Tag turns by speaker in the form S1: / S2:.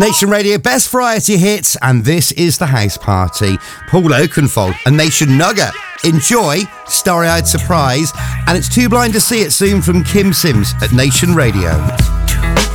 S1: Nation Radio, best variety hits, and this is The House Party. Paul Oakenfold and Nation Nugget. Enjoy Starry Eyed Surprise, and it's Too Blind to See It soon from Kim Sims at Nation Radio.